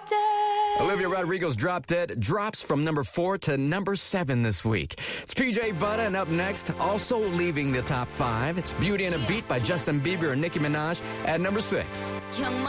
Dead. Olivia Rodrigo's Drop Dead drops from number 4 to number 7 this week. It's PJ Butter, and up next, also leaving the top 5, it's Beauty and a Beat by Justin Bieber and Nicki Minaj at number 6. Young